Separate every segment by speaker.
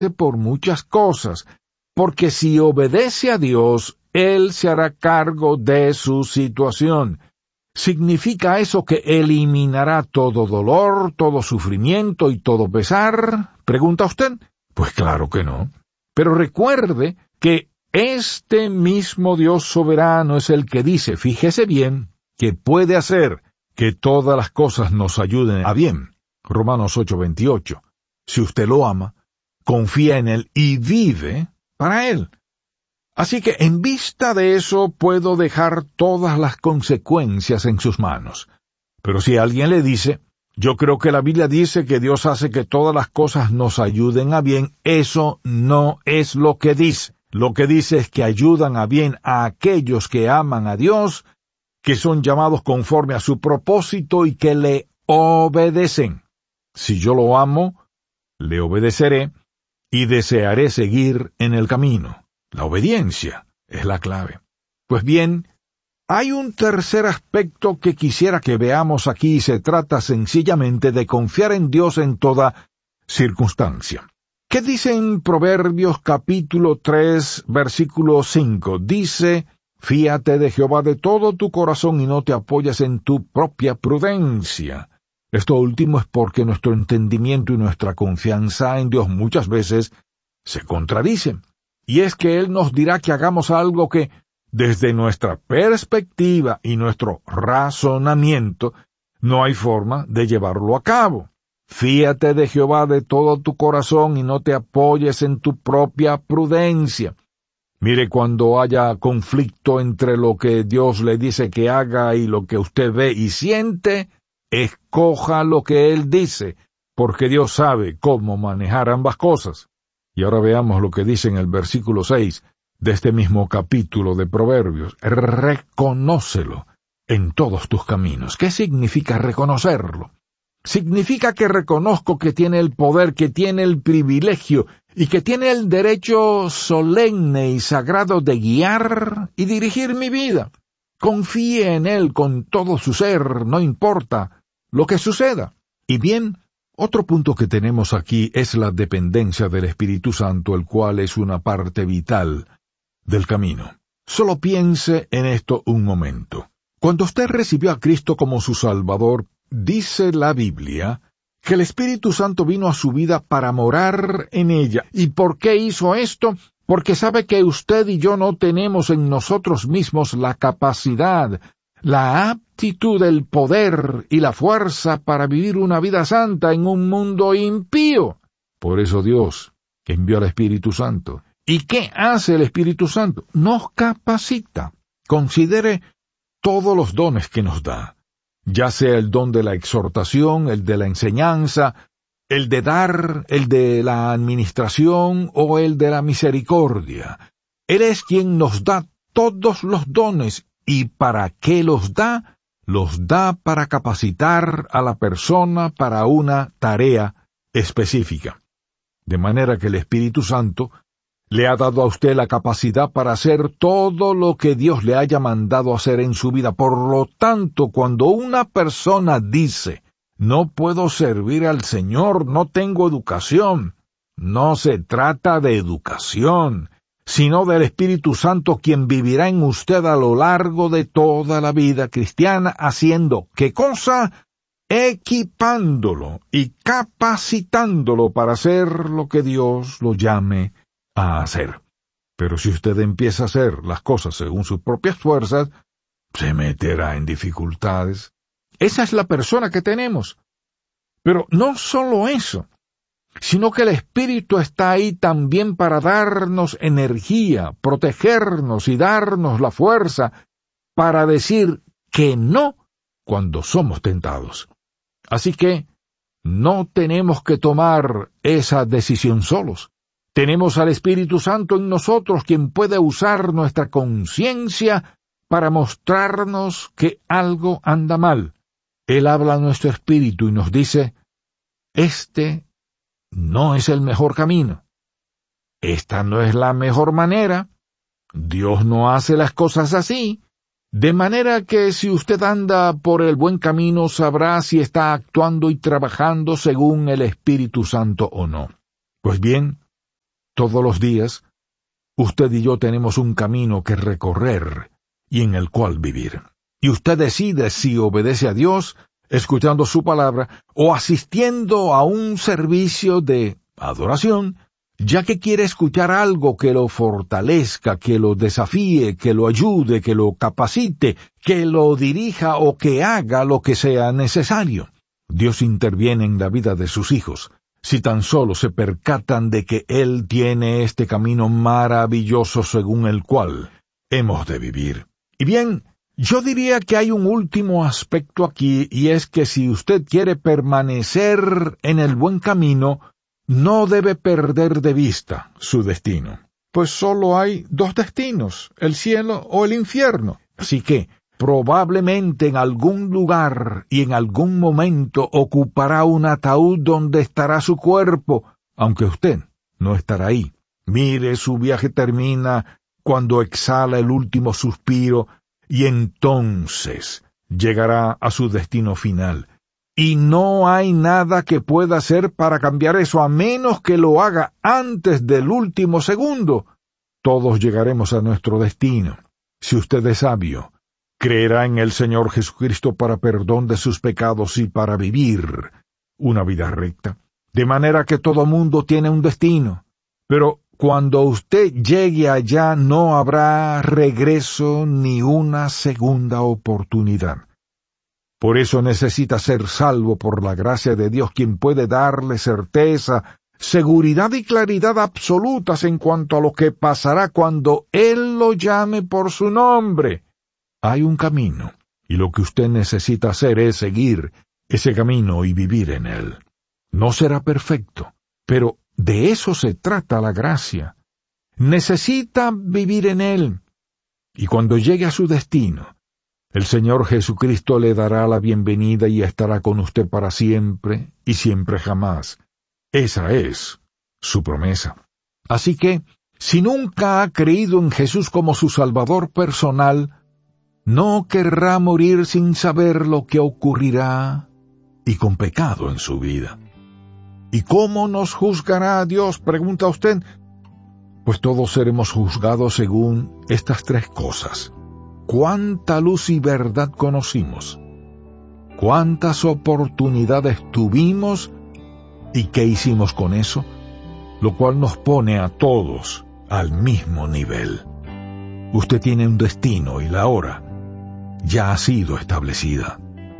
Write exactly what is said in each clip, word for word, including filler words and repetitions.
Speaker 1: por muchas cosas, porque si obedece a Dios, Él se hará cargo de su situación. ¿Significa eso que eliminará todo dolor, todo sufrimiento y todo pesar? ¿Pregunta usted? Pues claro que no. Pero recuerde que este mismo Dios soberano es el que dice, fíjese bien, que puede hacer que todas las cosas nos ayuden a bien. Romanos ocho veintiocho. Si usted lo ama, confía en Él y vive para Él. Así que en vista de eso puedo dejar todas las consecuencias en sus manos. Pero si alguien le dice, yo creo que la Biblia dice que Dios hace que todas las cosas nos ayuden a bien, eso no es lo que dice. Lo que dice es que ayudan a bien a aquellos que aman a Dios, que son llamados conforme a su propósito y que le obedecen. Si yo lo amo, le obedeceré y desearé seguir en el camino. La obediencia es la clave. Pues bien, hay un tercer aspecto que quisiera que veamos aquí y se trata sencillamente de confiar en Dios en toda circunstancia. ¿Qué dice en Proverbios capítulo tres, versículo cinco? Dice, fíate de Jehová de todo tu corazón y no te apoyes en tu propia prudencia. Esto último es porque nuestro entendimiento y nuestra confianza en Dios muchas veces se contradicen. Y es que Él nos dirá que hagamos algo que, desde nuestra perspectiva y nuestro razonamiento, no hay forma de llevarlo a cabo. Fíate de Jehová de todo tu corazón y no te apoyes en tu propia prudencia. Mire, cuando haya conflicto entre lo que Dios le dice que haga y lo que usted ve y siente, escoja lo que Él dice, porque Dios sabe cómo manejar ambas cosas. Y ahora veamos lo que dice en el versículo seis de este mismo capítulo de Proverbios. Reconócelo en todos tus caminos. ¿Qué significa reconocerlo? Significa que reconozco que tiene el poder, que tiene el privilegio y que tiene el derecho solemne y sagrado de guiar y dirigir mi vida. Confíe en Él con todo su ser, no importa lo que suceda. Y bien, otro punto que tenemos aquí es la dependencia del Espíritu Santo, el cual es una parte vital del camino. Solo piense en esto un momento. Cuando usted recibió a Cristo como su Salvador, dice la Biblia que el Espíritu Santo vino a su vida para morar en ella. ¿Y por qué hizo esto? Porque sabe que usted y yo no tenemos en nosotros mismos la capacidad, la aptitud, el poder y la fuerza para vivir una vida santa en un mundo impío. Por eso Dios envió al Espíritu Santo. ¿Y qué hace el Espíritu Santo? Nos capacita. Considere todos los dones que nos da, ya sea el don de la exhortación, el de la enseñanza, el de dar, el de la administración o el de la misericordia. Él es quien nos da todos los dones. ¿Y para qué los da? Los da para capacitar a la persona para una tarea específica. De manera que el Espíritu Santo le ha dado a usted la capacidad para hacer todo lo que Dios le haya mandado hacer en su vida. Por lo tanto, cuando una persona dice, no puedo servir al Señor, no tengo educación, no se trata de educación, sino del Espíritu Santo, quien vivirá en usted a lo largo de toda la vida cristiana, haciendo, ¿qué cosa? Equipándolo y capacitándolo para hacer lo que Dios lo llame a hacer. Pero si usted empieza a hacer las cosas según sus propias fuerzas, se meterá en dificultades. Esa es la persona que tenemos. Pero no solo eso, sino que el Espíritu está ahí también para darnos energía, protegernos y darnos la fuerza para decir que no cuando somos tentados. Así que no tenemos que tomar esa decisión solos. Tenemos al Espíritu Santo en nosotros, quien puede usar nuestra conciencia para mostrarnos que algo anda mal. Él habla a nuestro espíritu y nos dice, este no es el mejor camino. Esta no es la mejor manera. Dios no hace las cosas así. De manera que si usted anda por el buen camino, sabrá si está actuando y trabajando según el Espíritu Santo o no. Pues bien, Todos los días, usted y yo tenemos un camino que recorrer y en el cual vivir. Y usted decide si obedece a Dios, escuchando su palabra, o asistiendo a un servicio de adoración, ya que quiere escuchar algo que lo fortalezca, que lo desafíe, que lo ayude, que lo capacite, que lo dirija o que haga lo que sea necesario. Dios interviene en la vida de sus hijos, si tan solo se percatan de que Él tiene este camino maravilloso según el cual hemos de vivir. Y bien, yo diría que hay un último aspecto aquí, y es que si usted quiere permanecer en el buen camino, no debe perder de vista su destino. Pues solo hay dos destinos, el cielo o el infierno. Así que, probablemente en algún lugar y en algún momento ocupará un ataúd donde estará su cuerpo, aunque usted no estará ahí. Mire, su viaje termina cuando exhala el último suspiro, y entonces llegará a su destino final. Y no hay nada que pueda hacer para cambiar eso, a menos que lo haga antes del último segundo. Todos llegaremos a nuestro destino. Si usted es sabio, creerá en el Señor Jesucristo para perdón de sus pecados y para vivir una vida recta. De manera que todo mundo tiene un destino. Pero cuando usted llegue allá no habrá regreso ni una segunda oportunidad. Por eso necesita ser salvo por la gracia de Dios, quien puede darle certeza, seguridad y claridad absolutas en cuanto a lo que pasará cuando Él lo llame por su nombre. Hay un camino, y lo que usted necesita hacer es seguir ese camino y vivir en él. No será perfecto, pero de eso se trata la gracia. Necesita vivir en él, y cuando llegue a su destino, el Señor Jesucristo le dará la bienvenida y estará con usted para siempre y siempre jamás. Esa es su promesa. Así que, si nunca ha creído en Jesús como su Salvador personal, no querrá morir sin saber lo que ocurrirá y con pecado en su vida. ¿Y cómo nos juzgará Dios?, pregunta usted. Pues todos seremos juzgados según estas tres cosas. ¿Cuánta luz y verdad conocimos? ¿Cuántas oportunidades tuvimos? ¿Y qué hicimos con eso? Lo cual nos pone a todos al mismo nivel. Usted tiene un destino y la hora ya ha sido establecida.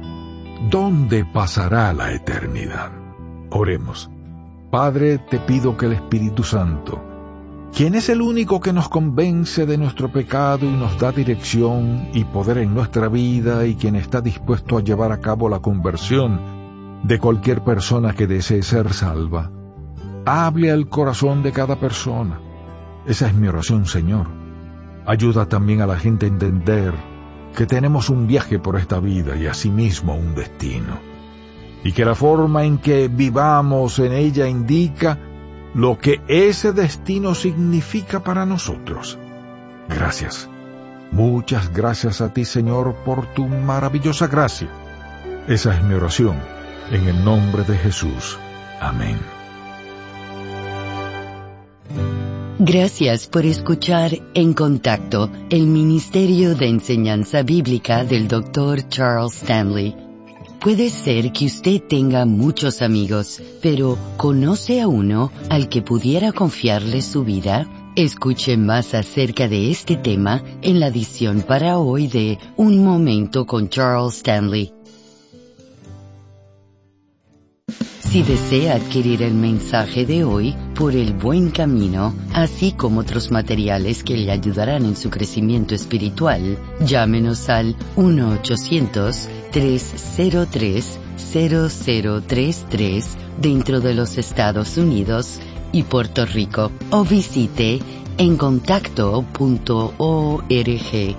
Speaker 1: ¿Dónde pasará la eternidad? Oremos. Padre, te pido que el Espíritu Santo, quien es el único que nos convence de nuestro pecado y nos da dirección y poder en nuestra vida, y quien está dispuesto a llevar a cabo la conversión de cualquier persona que desee ser salva, hable al corazón de cada persona. Esa es mi oración, Señor. Ayuda también a la gente a entender que tenemos un viaje por esta vida y asimismo un destino, y que la forma en que vivamos en ella indica lo que ese destino significa para nosotros. Gracias. Muchas gracias a ti, Señor, por tu maravillosa gracia. Esa es mi oración, en el nombre de Jesús. Amén.
Speaker 2: Gracias por escuchar En Contacto, el Ministerio de Enseñanza Bíblica del doctor Charles Stanley. Puede ser que usted tenga muchos amigos, pero ¿conoce a uno al que pudiera confiarle su vida? Escuche más acerca de este tema en la edición para hoy de Un Momento con Charles Stanley. Si desea adquirir el mensaje de hoy, Por el Buen Camino, así como otros materiales que le ayudarán en su crecimiento espiritual, llámenos al uno ochocientos, tres cero tres, cero cero tres tres dentro de los Estados Unidos y Puerto Rico, o visite en contacto punto org.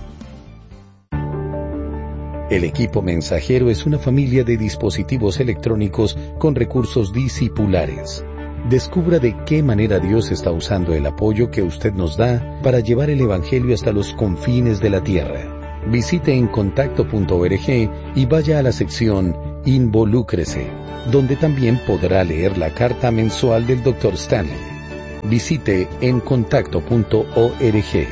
Speaker 3: El equipo mensajero es una familia de dispositivos electrónicos con recursos discipulares. Descubra de qué manera Dios está usando el apoyo que usted nos da para llevar el Evangelio hasta los confines de la tierra. Visite en contacto punto org y vaya a la sección Involúcrese, donde también podrá leer la carta mensual del doctor Stanley. Visite en contacto punto org.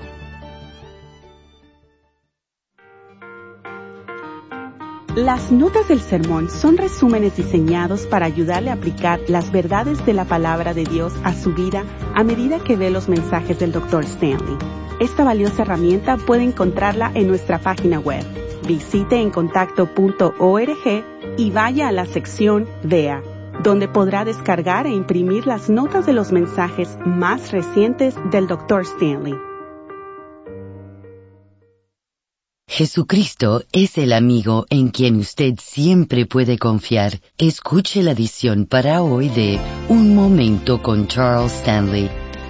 Speaker 4: Las notas del sermón son resúmenes diseñados para ayudarle a aplicar las verdades de la palabra de Dios a su vida a medida que ve los mensajes del doctor Stanley. Esta valiosa herramienta puede encontrarla en nuestra página web. Visite en contacto punto org y vaya a la sección Vea, donde podrá descargar e imprimir las notas de los mensajes más recientes del doctor Stanley.
Speaker 2: Jesucristo es el amigo en quien usted siempre puede confiar. Escuche la edición para hoy de Un Momento con Charles Stanley.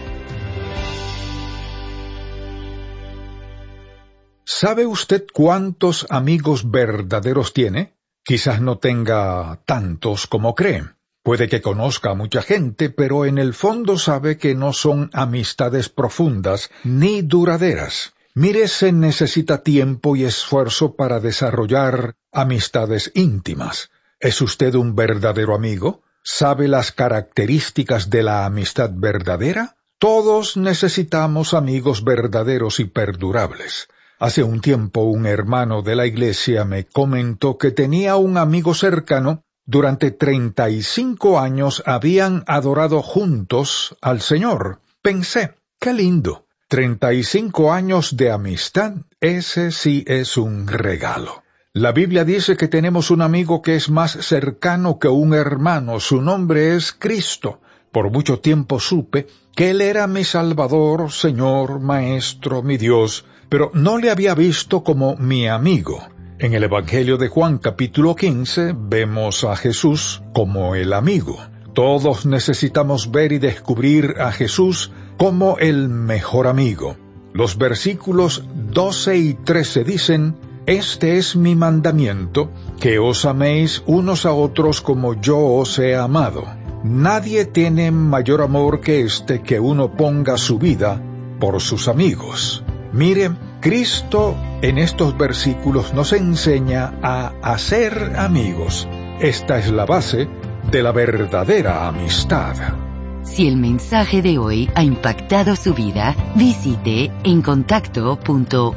Speaker 1: ¿Sabe usted cuántos amigos verdaderos tiene? Quizás no tenga tantos como cree. Puede que conozca a mucha gente, pero en el fondo sabe que no son amistades profundas ni duraderas. Mire, se necesita tiempo y esfuerzo para desarrollar amistades íntimas. ¿Es usted un verdadero amigo? ¿Sabe las características de la amistad verdadera? Todos necesitamos amigos verdaderos y perdurables. Hace un tiempo un hermano de la iglesia me comentó que tenía un amigo cercano. Durante treinta y cinco años habían adorado juntos al Señor. Pensé, qué lindo. Treinta y cinco años de amistad, ese sí es un regalo. La Biblia dice que tenemos un amigo que es más cercano que un hermano. Su nombre es Cristo. Por mucho tiempo supe que Él era mi Salvador, Señor, Maestro, mi Dios, pero no le había visto como mi amigo. En el Evangelio de Juan capítulo quince vemos a Jesús como el amigo. Todos necesitamos ver y descubrir a Jesús como el mejor amigo. Los versículos doce y trece dicen: Este es mi mandamiento, que os améis unos a otros como yo os he amado. Nadie tiene mayor amor que este, que uno ponga su vida por sus amigos. Mire, Cristo en estos versículos nos enseña a hacer amigos. Esta es la base de la verdadera amistad.
Speaker 2: Si el mensaje de hoy ha impactado su vida, visite en contacto punto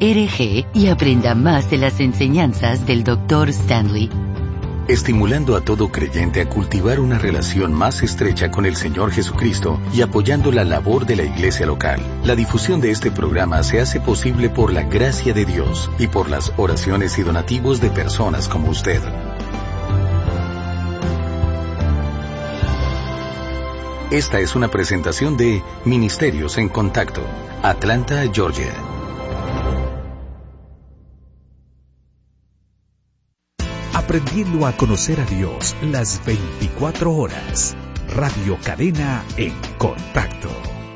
Speaker 2: org y aprenda más de las enseñanzas del doctor Stanley.
Speaker 3: Estimulando a todo creyente a cultivar una relación más estrecha con el Señor Jesucristo y apoyando la labor de la iglesia local. La difusión de este programa se hace posible por la gracia de Dios y por las oraciones y donativos de personas como usted. Esta es una presentación de Ministerios en Contacto, Atlanta, Georgia.
Speaker 5: Aprendiendo a conocer a Dios las veinticuatro horas. Radio Cadena en Contacto.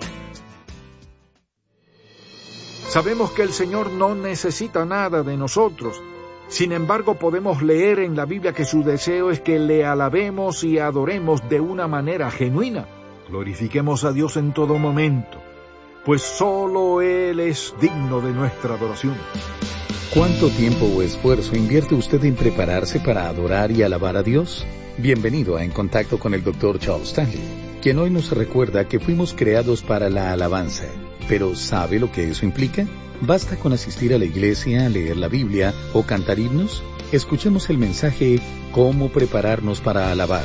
Speaker 1: Sabemos que el Señor no necesita nada de nosotros. Sin embargo, podemos leer en la Biblia que su deseo es que le alabemos y adoremos de una manera genuina. Glorifiquemos a Dios en todo momento, pues solo Él es digno de nuestra adoración.
Speaker 3: ¿Cuánto tiempo o esfuerzo invierte usted en prepararse para adorar y alabar a Dios? Bienvenido a En Contacto con el doctor Charles Stanley, quien hoy nos recuerda que fuimos creados para la alabanza. ¿Pero sabe lo que eso implica? ¿Basta con asistir a la iglesia, leer la Biblia o cantar himnos? Escuchemos el mensaje ¿Cómo prepararnos para alabar?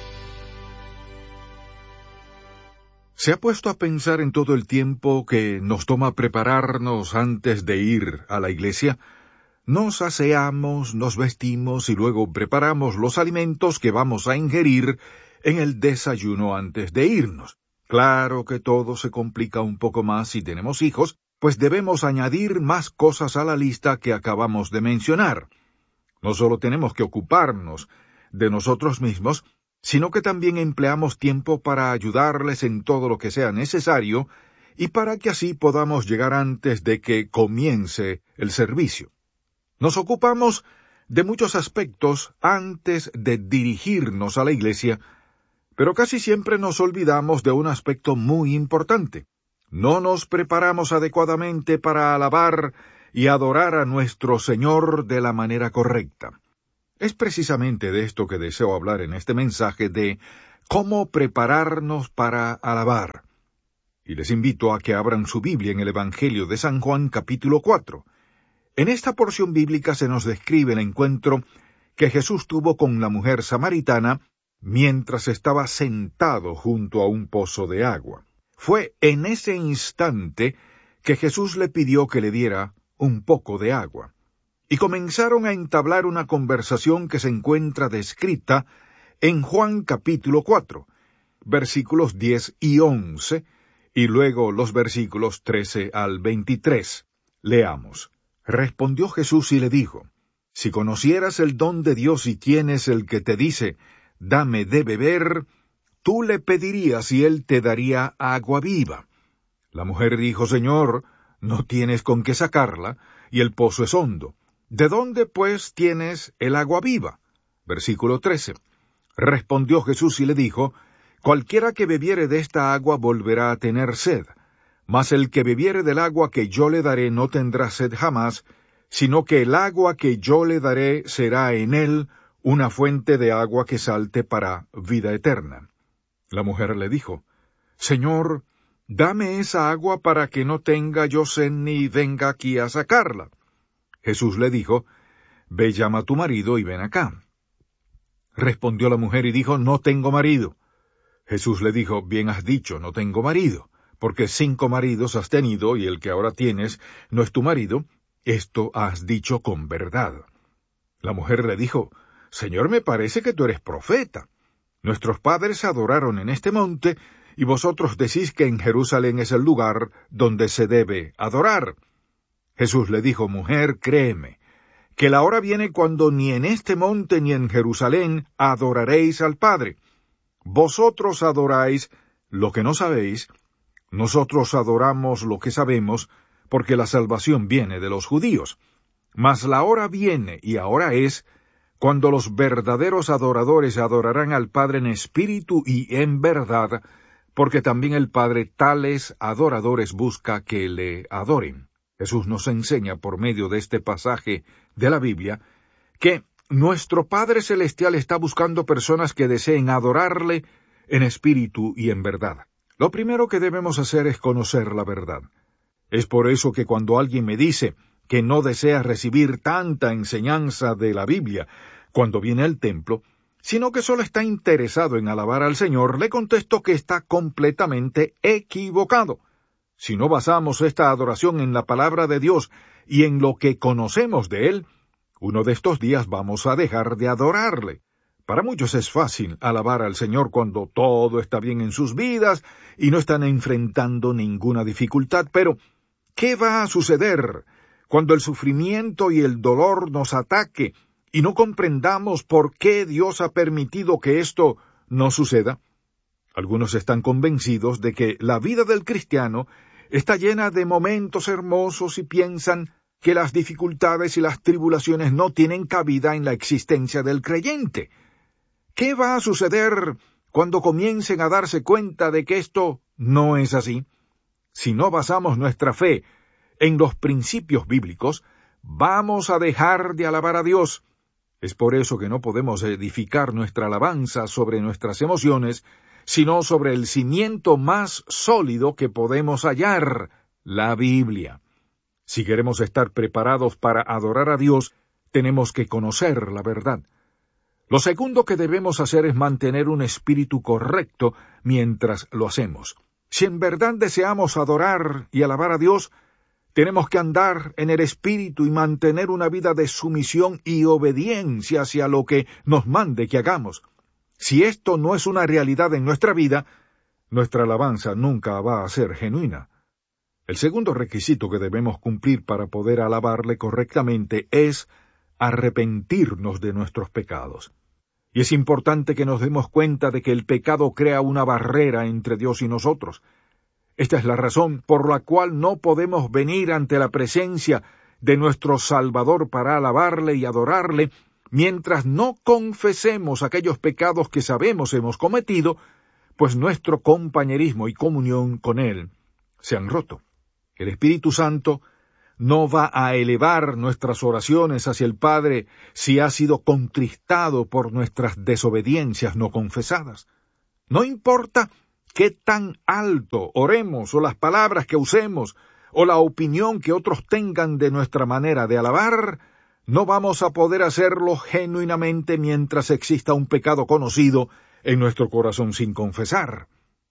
Speaker 1: ¿Se ha puesto a pensar en todo el tiempo que nos toma prepararnos antes de ir a la iglesia? Nos aseamos, nos vestimos y luego preparamos los alimentos que vamos a ingerir en el desayuno antes de irnos. Claro que todo se complica un poco más si tenemos hijos, pues debemos añadir más cosas a la lista que acabamos de mencionar. No solo tenemos que ocuparnos de nosotros mismos, sino que también empleamos tiempo para ayudarles en todo lo que sea necesario y para que así podamos llegar antes de que comience el servicio. Nos ocupamos de muchos aspectos antes de dirigirnos a la iglesia, pero casi siempre nos olvidamos de un aspecto muy importante. No nos preparamos adecuadamente para alabar y adorar a nuestro Señor de la manera correcta. Es precisamente de esto que deseo hablar en este mensaje de cómo prepararnos para alabar. Y les invito a que abran su Biblia en el Evangelio de San Juan, capítulo cuatro. En esta porción bíblica se nos describe el encuentro que Jesús tuvo con la mujer samaritana mientras estaba sentado junto a un pozo de agua. Fue en ese instante que Jesús le pidió que le diera un poco de agua. Y comenzaron a entablar una conversación que se encuentra descrita en Juan capítulo cuatro, versículos diez y once, y luego los versículos trece al veintitrés. Leamos. Respondió Jesús y le dijo, si conocieras el don de Dios y quién es el que te dice, dame de beber, tú le pedirías y él te daría agua viva. La mujer dijo, Señor, no tienes con qué sacarla, y el pozo es hondo. ¿De dónde, pues, tienes el agua viva? Versículo trece. Respondió Jesús y le dijo, cualquiera que bebiere de esta agua volverá a tener sed, mas el que bebiere del agua que yo le daré no tendrá sed jamás, sino que el agua que yo le daré será en él una fuente de agua que salte para vida eterna. La mujer le dijo, Señor, dame esa agua para que no tenga yo sed ni venga aquí a sacarla. Jesús le dijo, ve llama a tu marido y ven acá. Respondió la mujer y dijo, no tengo marido. Jesús le dijo, bien has dicho, no tengo marido, porque cinco maridos has tenido y el que ahora tienes no es tu marido, esto has dicho con verdad. La mujer le dijo, Señor, me parece que tú eres profeta. Nuestros padres adoraron en este monte, y vosotros decís que en Jerusalén es el lugar donde se debe adorar. Jesús le dijo, mujer, créeme, que la hora viene cuando ni en este monte ni en Jerusalén adoraréis al Padre. Vosotros adoráis lo que no sabéis, nosotros adoramos lo que sabemos, porque la salvación viene de los judíos. Mas la hora viene, y ahora es, cuando los verdaderos adoradores adorarán al Padre en espíritu y en verdad, porque también el Padre tales adoradores busca que le adoren. Jesús nos enseña por medio de este pasaje de la Biblia que nuestro Padre Celestial está buscando personas que deseen adorarle en espíritu y en verdad. Lo primero que debemos hacer es conocer la verdad. Es por eso que cuando alguien me dice que no desea recibir tanta enseñanza de la Biblia cuando viene al templo, sino que solo está interesado en alabar al Señor, le contesto que está completamente equivocado. Si no basamos esta adoración en la palabra de Dios y en lo que conocemos de Él, uno de estos días vamos a dejar de adorarle. Para muchos es fácil alabar al Señor cuando todo está bien en sus vidas y no están enfrentando ninguna dificultad, pero ¿qué va a suceder cuando el sufrimiento y el dolor nos ataque y no comprendamos por qué Dios ha permitido que esto no suceda? Algunos están convencidos de que la vida del cristiano está llena de momentos hermosos y piensan que las dificultades y las tribulaciones no tienen cabida en la existencia del creyente. ¿Qué va a suceder cuando comiencen a darse cuenta de que esto no es así? Si no basamos nuestra fe en los principios bíblicos, vamos a dejar de alabar a Dios. Es por eso que no podemos edificar nuestra alabanza sobre nuestras emociones, sino sobre el cimiento más sólido que podemos hallar, la Biblia. Si queremos estar preparados para adorar a Dios, tenemos que conocer la verdad. Lo segundo que debemos hacer es mantener un espíritu correcto mientras lo hacemos. Si en verdad deseamos adorar y alabar a Dios, tenemos que andar en el espíritu y mantener una vida de sumisión y obediencia hacia lo que nos mande que hagamos. Si esto no es una realidad en nuestra vida, nuestra alabanza nunca va a ser genuina. El segundo requisito que debemos cumplir para poder alabarle correctamente es arrepentirnos de nuestros pecados. Y es importante que nos demos cuenta de que el pecado crea una barrera entre Dios y nosotros. Esta es la razón por la cual no podemos venir ante la presencia de nuestro Salvador para alabarle y adorarle, mientras no confesemos aquellos pecados que sabemos hemos cometido, pues nuestro compañerismo y comunión con Él se han roto. El Espíritu Santo no va a elevar nuestras oraciones hacia el Padre si ha sido contristado por nuestras desobediencias no confesadas. No importa qué tan alto oremos o las palabras que usemos o la opinión que otros tengan de nuestra manera de alabar, no vamos a poder hacerlo genuinamente mientras exista un pecado conocido en nuestro corazón sin confesar.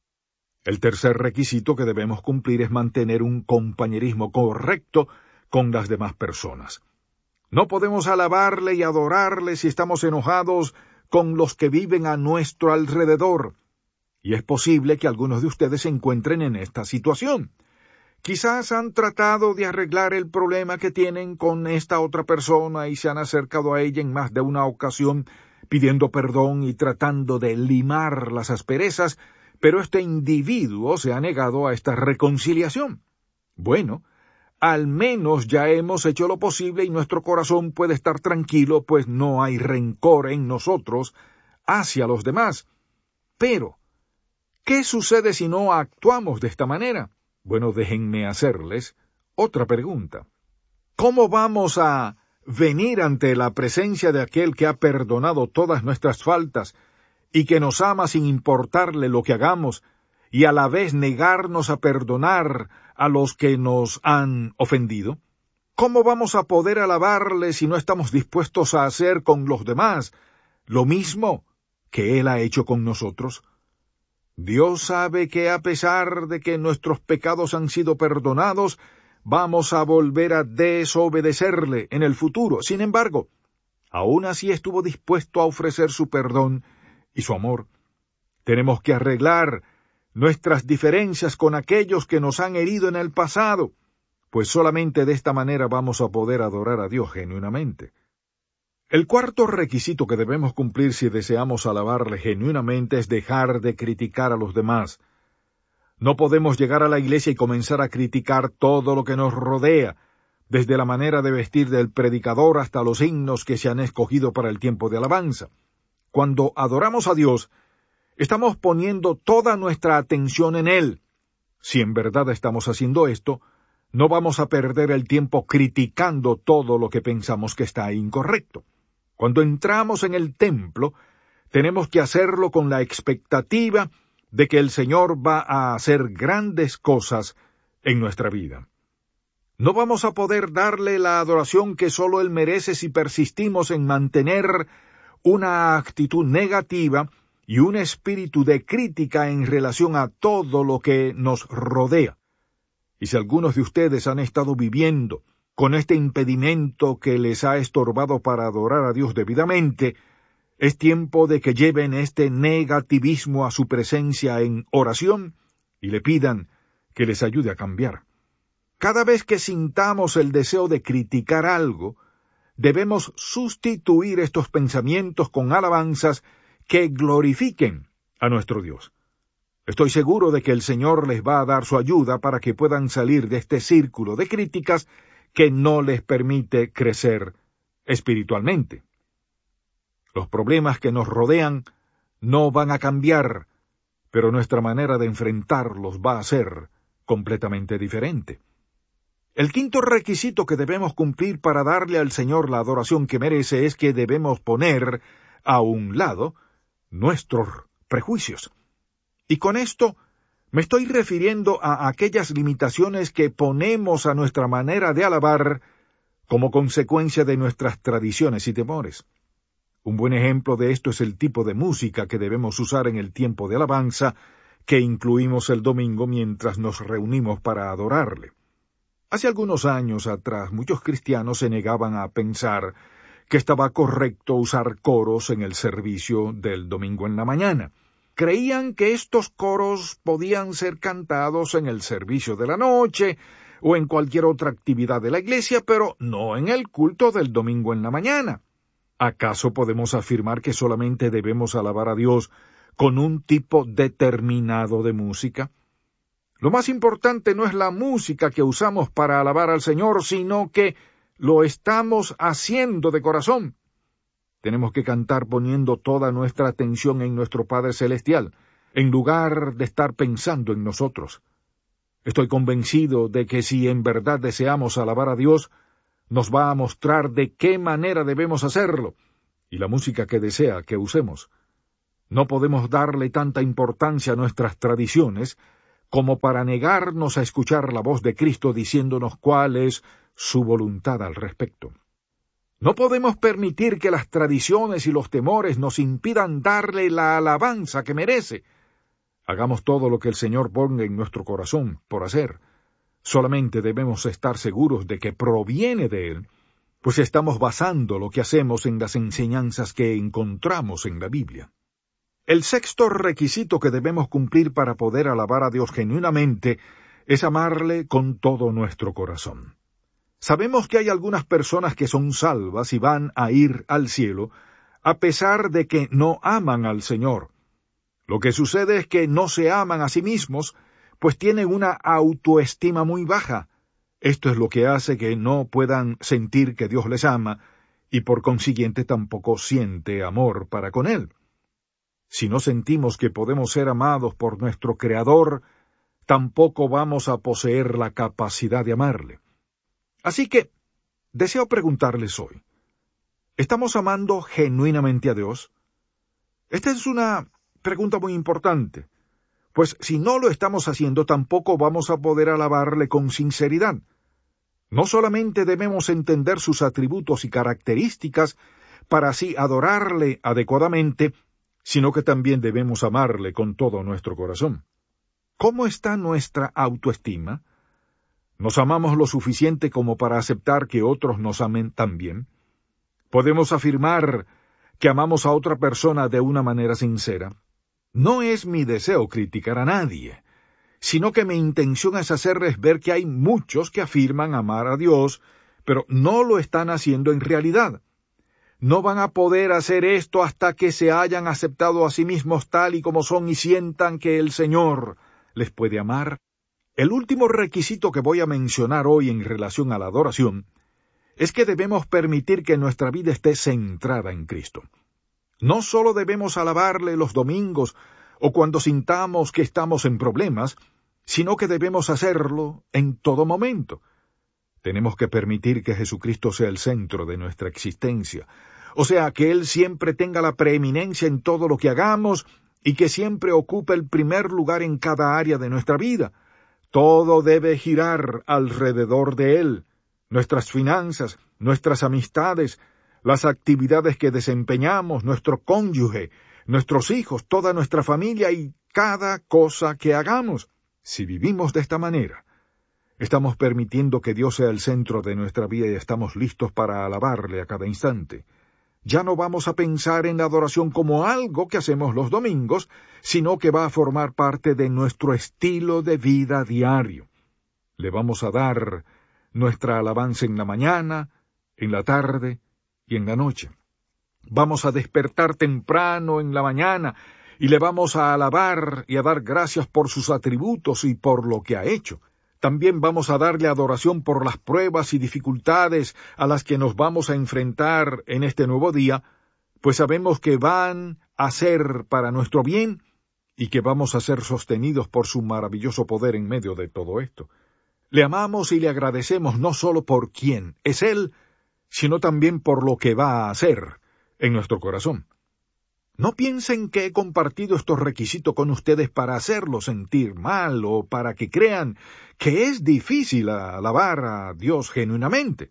Speaker 1: El tercer requisito que debemos cumplir es mantener un compañerismo correcto con las demás personas. No podemos alabarle y adorarle si estamos enojados con los que viven a nuestro alrededor. Y es posible que algunos de ustedes se encuentren en esta situación. Quizás han tratado de arreglar el problema que tienen con esta otra persona y se han acercado a ella en más de una ocasión pidiendo perdón y tratando de limar las asperezas, pero este individuo se ha negado a esta reconciliación. Bueno, al menos ya hemos hecho lo posible y nuestro corazón puede estar tranquilo, pues no hay rencor en nosotros hacia los demás. Pero, ¿qué sucede si no actuamos de esta manera? Bueno, déjenme hacerles otra pregunta. ¿Cómo vamos a venir ante la presencia de aquel que ha perdonado todas nuestras faltas y que nos ama sin importarle lo que hagamos, y a la vez negarnos a perdonar a los que nos han ofendido? ¿Cómo vamos a poder alabarle si no estamos dispuestos a hacer con los demás lo mismo que Él ha hecho con nosotros? Dios sabe que a pesar de que nuestros pecados han sido perdonados, vamos a volver a desobedecerle en el futuro. Sin embargo, aún así estuvo dispuesto a ofrecer su perdón y su amor. Tenemos que arreglar nuestras diferencias con aquellos que nos han herido en el pasado, pues solamente de esta manera vamos a poder adorar a Dios genuinamente. El cuarto requisito que debemos cumplir si deseamos alabarle genuinamente es dejar de criticar a los demás. No podemos llegar a la iglesia y comenzar a criticar todo lo que nos rodea, desde la manera de vestir del predicador hasta los himnos que se han escogido para el tiempo de alabanza. Cuando adoramos a Dios, estamos poniendo toda nuestra atención en Él. Si en verdad estamos haciendo esto, no vamos a perder el tiempo criticando todo lo que pensamos que está incorrecto. Cuando entramos en el templo, tenemos que hacerlo con la expectativa de que el Señor va a hacer grandes cosas en nuestra vida. No vamos a poder darle la adoración que solo Él merece si persistimos en mantener una actitud negativa y un espíritu de crítica en relación a todo lo que nos rodea. Y si algunos de ustedes han estado viviendo con este impedimento que les ha estorbado para adorar a Dios debidamente, es tiempo de que lleven este negativismo a su presencia en oración y le pidan que les ayude a cambiar. Cada vez que sintamos el deseo de criticar algo, debemos sustituir estos pensamientos con alabanzas que glorifiquen a nuestro Dios. Estoy seguro de que el Señor les va a dar su ayuda para que puedan salir de este círculo de críticas que no les permite crecer espiritualmente. Los problemas que nos rodean no van a cambiar, pero nuestra manera de enfrentarlos va a ser completamente diferente. El quinto requisito que debemos cumplir para darle al Señor la adoración que merece es que debemos poner a un lado nuestros prejuicios. Y con esto me estoy refiriendo a aquellas limitaciones que ponemos a nuestra manera de alabar como consecuencia de nuestras tradiciones y temores. Un buen ejemplo de esto es el tipo de música que debemos usar en el tiempo de alabanza que incluimos el domingo mientras nos reunimos para adorarle. Hace algunos años atrás, muchos cristianos se negaban a pensar que estaba correcto usar coros en el servicio del domingo en la mañana. Creían que estos coros podían ser cantados en el servicio de la noche o en cualquier otra actividad de la iglesia, pero no en el culto del domingo en la mañana. ¿Acaso podemos afirmar que solamente debemos alabar a Dios con un tipo determinado de música? Lo más importante no es la música que usamos para alabar al Señor, sino que lo estamos haciendo de corazón. Tenemos que cantar poniendo toda nuestra atención en nuestro Padre Celestial, en lugar de estar pensando en nosotros. Estoy convencido de que si en verdad deseamos alabar a Dios, nos va a mostrar de qué manera debemos hacerlo, y la música que desea que usemos No podemos darle tanta importancia a nuestras tradiciones como para negarnos a escuchar la voz de Cristo diciéndonos cuál es su voluntad al respecto. No podemos permitir que las tradiciones y los temores nos impidan darle la alabanza que merece. Hagamos todo lo que el Señor ponga en nuestro corazón por hacer. Solamente debemos estar seguros de que proviene de Él, pues estamos basando lo que hacemos en las enseñanzas que encontramos en la Biblia. El sexto requisito que debemos cumplir para poder alabar a Dios genuinamente es amarle con todo nuestro corazón. Sabemos que hay algunas personas que son salvas y van a ir al cielo, a pesar de que no aman al Señor. Lo que sucede es que no se aman a sí mismos, pues tienen una autoestima muy baja. Esto es lo que hace que no puedan sentir que Dios les ama, y por consiguiente tampoco siente amor para con Él. Si no sentimos que podemos ser amados por nuestro Creador, tampoco vamos a poseer la capacidad de amarle. Así que, deseo preguntarles hoy, ¿estamos amando genuinamente a Dios? Esta es una pregunta muy importante, pues si no lo estamos haciendo, tampoco vamos a poder alabarle con sinceridad. No solamente debemos entender sus atributos y características para así adorarle adecuadamente, sino que también debemos amarle con todo nuestro corazón. ¿Cómo está nuestra autoestima? ¿Nos amamos lo suficiente como para aceptar que otros nos amen también? ¿Podemos afirmar que amamos a otra persona de una manera sincera? No es mi deseo criticar a nadie, sino que mi intención es hacerles ver que hay muchos que afirman amar a Dios, pero no lo están haciendo en realidad. No van a poder hacer esto hasta que se hayan aceptado a sí mismos tal y como son y sientan que el Señor les puede amar. El último requisito que voy a mencionar hoy en relación a la adoración es que debemos permitir que nuestra vida esté centrada en Cristo. No solo debemos alabarle los domingos o cuando sintamos que estamos en problemas, sino que debemos hacerlo en todo momento. Tenemos que permitir que Jesucristo sea el centro de nuestra existencia, o sea, que Él siempre tenga la preeminencia en todo lo que hagamos y que siempre ocupe el primer lugar en cada área de nuestra vida. Todo debe girar alrededor de Él, nuestras finanzas, nuestras amistades, las actividades que desempeñamos, nuestro cónyuge, nuestros hijos, toda nuestra familia y cada cosa que hagamos. Si vivimos de esta manera, estamos permitiendo que Dios sea el centro de nuestra vida y estamos listos para alabarle a cada instante. Ya no vamos a pensar en la adoración como algo que hacemos los domingos, sino que va a formar parte de nuestro estilo de vida diario. Le vamos a dar nuestra alabanza en la mañana, en la tarde y en la noche. Vamos a despertar temprano en la mañana y le vamos a alabar y a dar gracias por sus atributos y por lo que ha hecho. También vamos a darle adoración por las pruebas y dificultades a las que nos vamos a enfrentar en este nuevo día, pues sabemos que van a ser para nuestro bien y que vamos a ser sostenidos por su maravilloso poder en medio de todo esto. Le amamos y le agradecemos no solo por quién es Él, sino también por lo que va a hacer en nuestro corazón. No piensen que he compartido estos requisitos con ustedes para hacerlos sentir mal o para que crean que es difícil alabar a Dios genuinamente.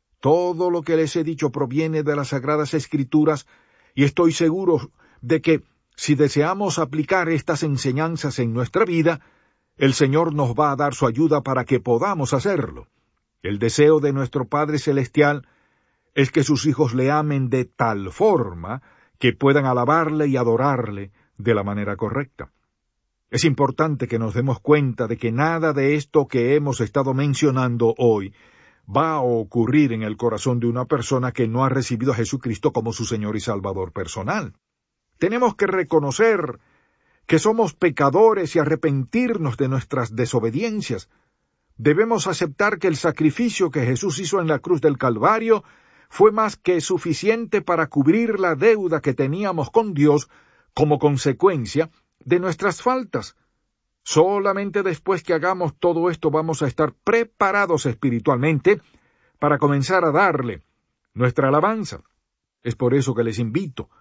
Speaker 1: Todo lo que les he dicho proviene de las Sagradas Escrituras y estoy seguro de que si deseamos aplicar estas enseñanzas en nuestra vida, el Señor nos va a dar su ayuda para que podamos hacerlo. El deseo de nuestro Padre Celestial es que sus hijos le amen de tal forma que puedan alabarle y adorarle de la manera correcta. Es importante que nos demos cuenta de que nada de esto que hemos estado mencionando hoy va a ocurrir en el corazón de una persona que no ha recibido a Jesucristo como su Señor y Salvador personal. Tenemos que reconocer que somos pecadores y arrepentirnos de nuestras desobediencias. Debemos aceptar que el sacrificio que Jesús hizo en la cruz del Calvario fue más que suficiente para cubrir la deuda que teníamos con Dios como consecuencia de nuestras faltas. Solamente después que hagamos todo esto vamos a estar preparados espiritualmente para comenzar a darle nuestra alabanza. Es por eso que les invito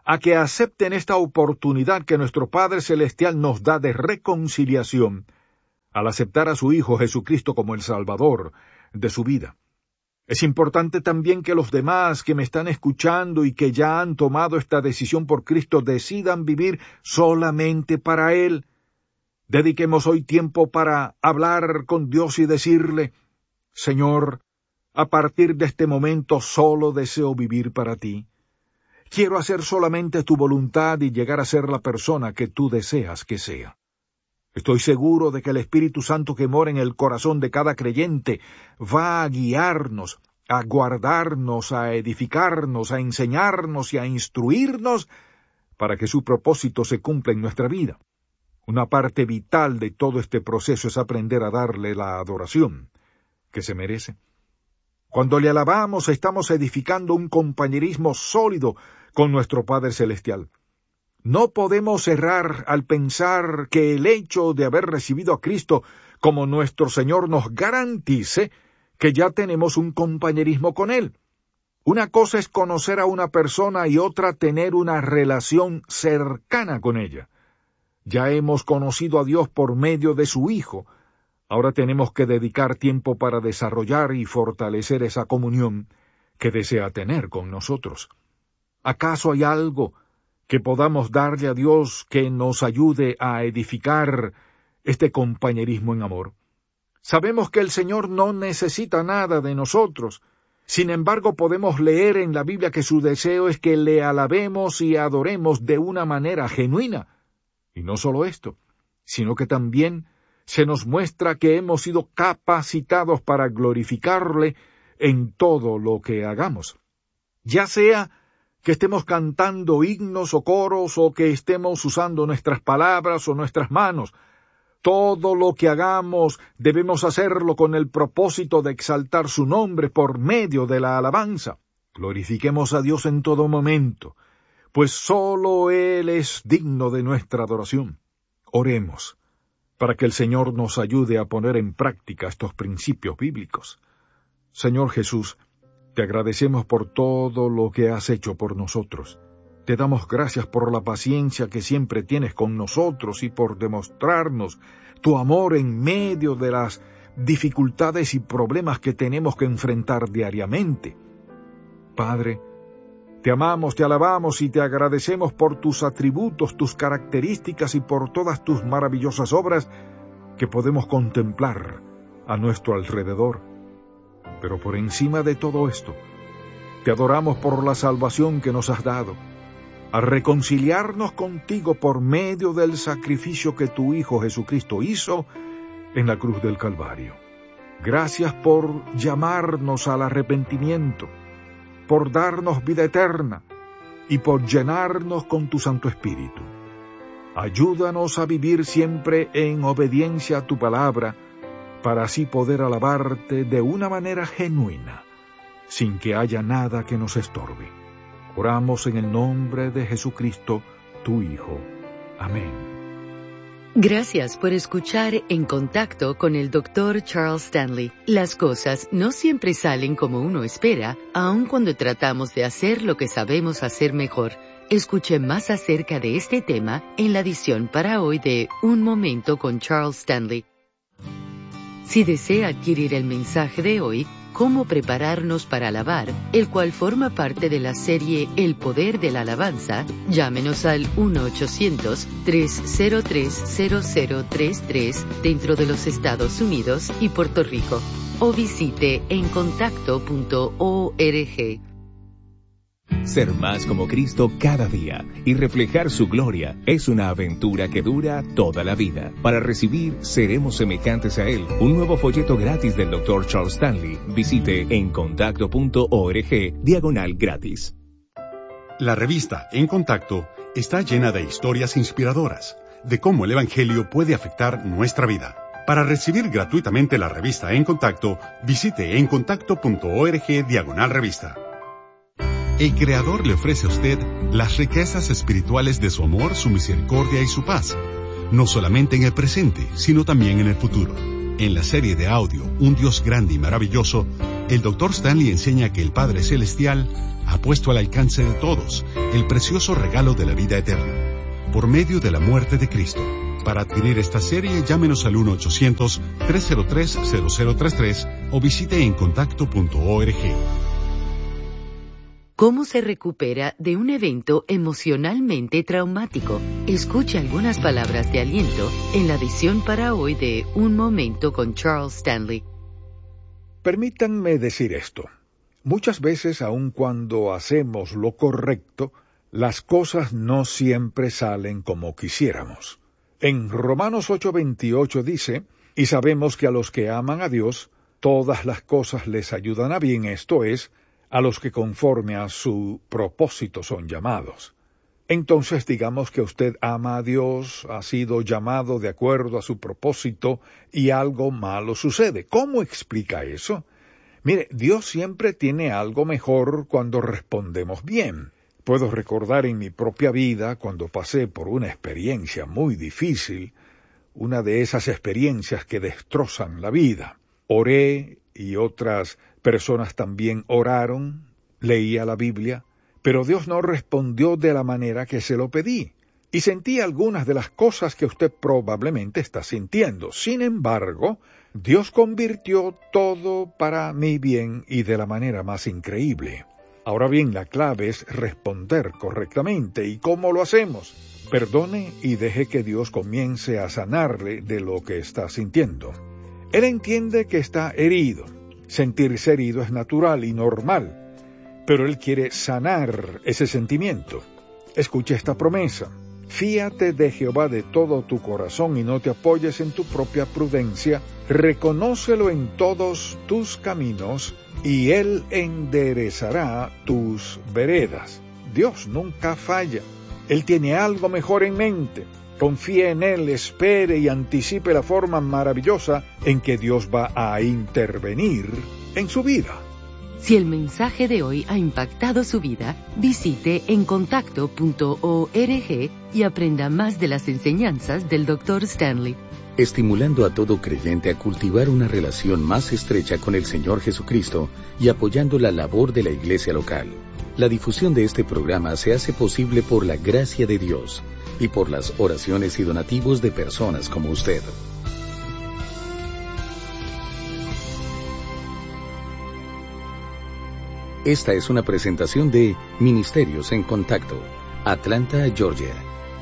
Speaker 1: a que acepten esta oportunidad que nuestro Padre Celestial nos da de reconciliación al aceptar a su Hijo Jesucristo como el Salvador de su vida. Es importante también que los demás que me están escuchando y que ya han tomado esta decisión por Cristo decidan vivir solamente para Él. Dediquemos hoy tiempo para hablar con Dios y decirle: Señor, a partir de este momento solo deseo vivir para ti. Quiero hacer solamente tu voluntad y llegar a ser la persona que tú deseas que sea. Estoy seguro de que el Espíritu Santo que mora en el corazón de cada creyente va a guiarnos, a guardarnos, a edificarnos, a enseñarnos y a instruirnos para que su propósito se cumpla en nuestra vida. Una parte vital de todo este proceso es aprender a darle la adoración que se merece. Cuando le alabamos, estamos edificando un compañerismo sólido con nuestro Padre Celestial. No podemos errar al pensar que el hecho de haber recibido a Cristo como nuestro Señor nos garantice que ya tenemos un compañerismo con Él. Una cosa es conocer a una persona y otra tener una relación cercana con ella. Ya hemos conocido a Dios por medio de su Hijo. Ahora tenemos que dedicar tiempo para desarrollar y fortalecer esa comunión que desea tener con nosotros. ¿Acaso hay algo que podamos darle a Dios que nos ayude a edificar este compañerismo en amor? Sabemos que el Señor no necesita nada de nosotros. Sin embargo, podemos leer en la Biblia que su deseo es que le alabemos y adoremos de una manera genuina. Y no solo esto, sino que también se nos muestra que hemos sido capacitados para glorificarle en todo lo que hagamos. Ya sea que estemos cantando himnos o coros, o que estemos usando nuestras palabras o nuestras manos, todo lo que hagamos debemos hacerlo con el propósito de exaltar su nombre por medio de la alabanza. Glorifiquemos a Dios en todo momento, pues sólo Él es digno de nuestra adoración. Oremos para que el Señor nos ayude a poner en práctica estos principios bíblicos. Señor Jesús, te agradecemos por todo lo que has hecho por nosotros. Te damos gracias por la paciencia que siempre tienes con nosotros y por demostrarnos tu amor en medio de las dificultades y problemas que tenemos que enfrentar diariamente. Padre, te amamos, te alabamos y te agradecemos por tus atributos, tus características y por todas tus maravillosas obras que podemos contemplar a nuestro alrededor. Pero por encima de todo esto, te adoramos por la salvación que nos has dado, a reconciliarnos contigo por medio del sacrificio que tu Hijo Jesucristo hizo en la cruz del Calvario. Gracias por llamarnos al arrepentimiento, por darnos vida eterna y por llenarnos con tu Santo Espíritu. Ayúdanos a vivir siempre en obediencia a tu palabra, para así poder alabarte de una manera genuina, sin que haya nada que nos estorbe. Oramos en el nombre de Jesucristo, tu Hijo. Amén.
Speaker 2: Gracias por escuchar En Contacto con el doctor Charles Stanley. Las cosas no siempre salen como uno espera, aun cuando tratamos de hacer lo que sabemos hacer mejor. Escuche más acerca de este tema en la edición para hoy de Un Momento con Charles Stanley. Si desea adquirir el mensaje de hoy, Cómo prepararnos para alabar, el cual forma parte de la serie El Poder de la Alabanza, llámenos al uno ochocientos, tres cero tres, cero cero tres tres dentro de los Estados Unidos y Puerto Rico, o visite en contacto punto org.
Speaker 5: Ser más como Cristo cada día y reflejar su gloria es una aventura que dura toda la vida. Para recibir Seremos Semejantes a Él, un nuevo folleto gratis del doctor Charles Stanley, visite en contacto punto org diagonal gratis.
Speaker 6: La revista En Contacto está llena de historias inspiradoras de cómo el Evangelio puede afectar nuestra vida. Para recibir gratuitamente la revista En Contacto, visite en contacto punto org diagonal revista. El Creador le ofrece a usted las riquezas espirituales de su amor, su misericordia y su paz, no solamente en el presente, sino también en el futuro. En la serie de audio Un Dios Grande y Maravilloso, el doctor Stanley enseña que el Padre Celestial ha puesto al alcance de todos el precioso regalo de la vida eterna, por medio de la muerte de Cristo. Para adquirir esta serie, llámenos al uno ochocientos, tres cero tres, cero cero tres tres o visite encontacto punto org.
Speaker 2: ¿Cómo se recupera de un evento emocionalmente traumático? Escuche algunas palabras de aliento en la edición para hoy de Un Momento con Charles Stanley.
Speaker 1: Permítanme decir esto. Muchas veces, aun cuando hacemos lo correcto, las cosas no siempre salen como quisiéramos. En Romanos ocho veintiocho dice, y sabemos que a los que aman a Dios, todas las cosas les ayudan a bien, esto es, a los que conforme a su propósito son llamados. Entonces digamos que usted ama a Dios, ha sido llamado de acuerdo a su propósito y algo malo sucede. ¿Cómo explica eso? Mire, Dios siempre tiene algo mejor cuando respondemos bien. Puedo recordar en mi propia vida, cuando pasé por una experiencia muy difícil, una de esas experiencias que destrozan la vida. Oré y otras personas también oraron, leía la Biblia, pero Dios no respondió de la manera que se lo pedí. Y sentí algunas de las cosas que usted probablemente está sintiendo. Sin embargo, Dios convirtió todo para mi bien y de la manera más increíble. Ahora bien, la clave es responder correctamente. ¿Y cómo lo hacemos? Perdone y deje que Dios comience a sanarle de lo que está sintiendo. Él entiende que está herido. Sentirse herido es natural y normal, pero Él quiere sanar ese sentimiento. Escuche esta promesa. Fíate de Jehová de todo tu corazón y no te apoyes en tu propia prudencia. Reconócelo en todos tus caminos y Él enderezará tus veredas. Dios nunca falla. Él tiene algo mejor en mente. Confíe en Él, espere y anticipe la forma maravillosa en que Dios va a intervenir en su vida.
Speaker 2: Si el mensaje de hoy ha impactado su vida, visite encontacto punto org y aprenda más de las enseñanzas del doctor Stanley.
Speaker 3: Estimulando a todo creyente a cultivar una relación más estrecha con el Señor Jesucristo y apoyando la labor de la iglesia local. La difusión de este programa se hace posible por la gracia de Dios y por las oraciones y donativos de personas como usted. Esta es una presentación de Ministerios en Contacto, Atlanta, Georgia.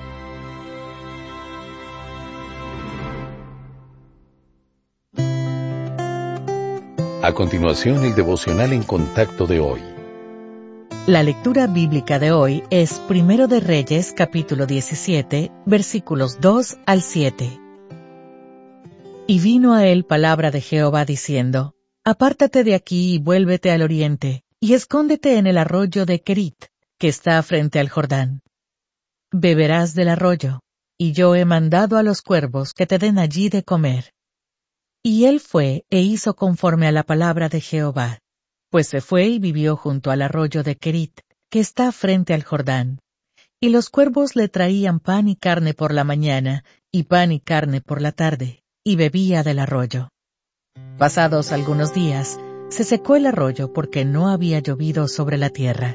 Speaker 3: A continuación, el devocional en contacto de hoy.
Speaker 7: La lectura bíblica de hoy es Primero de Reyes, capítulo diecisiete, versículos dos al siete. Y vino a él palabra de Jehová diciendo, Apártate de aquí y vuélvete al oriente, y escóndete en el arroyo de Querit, que está frente al Jordán. Beberás del arroyo, y yo he mandado a los cuervos que te den allí de comer. Y él fue e hizo conforme a la palabra de Jehová, pues se fue y vivió junto al arroyo de Querit, que está frente al Jordán. Y los cuervos le traían pan y carne por la mañana, y pan y carne por la tarde, y bebía del arroyo. Pasados algunos días, se secó el arroyo porque no había llovido sobre la tierra.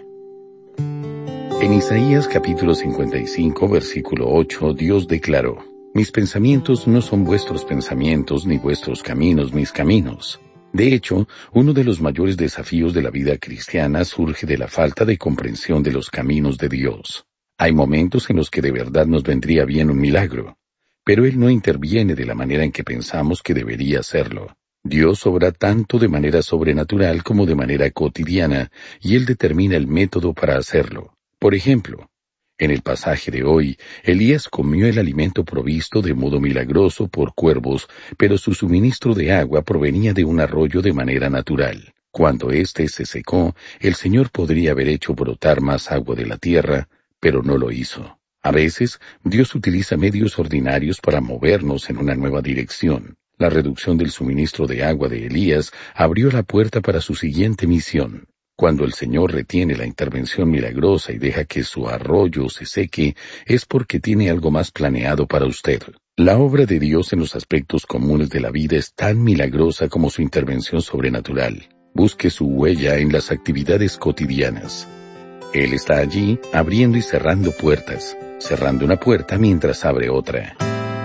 Speaker 3: En Isaías capítulo cincuenta y cinco, versículo ocho, Dios declaró, Mis pensamientos no son vuestros pensamientos, ni vuestros caminos mis caminos. De hecho, uno de los mayores desafíos de la vida cristiana surge de la falta de comprensión de los caminos de Dios. Hay momentos en los que de verdad nos vendría bien un milagro, pero Él no interviene de la manera en que pensamos que debería hacerlo. Dios obra tanto de manera sobrenatural como de manera cotidiana, y Él determina el método para hacerlo. Por ejemplo, en el pasaje de hoy, Elías comió el alimento provisto de modo milagroso por cuervos, pero su suministro de agua provenía de un arroyo de manera natural. Cuando éste se secó, el Señor podría haber hecho brotar más agua de la tierra, pero no lo hizo. A veces, Dios utiliza medios ordinarios para movernos en una nueva dirección. La reducción del suministro de agua de Elías abrió la puerta para su siguiente misión. Cuando el Señor retiene la intervención milagrosa y deja que su arroyo se seque, es porque tiene algo más planeado para usted. La obra de Dios en los aspectos comunes de la vida es tan milagrosa como su intervención sobrenatural. Busque su huella en las actividades cotidianas. Él está allí, abriendo y cerrando puertas, cerrando una puerta mientras abre otra.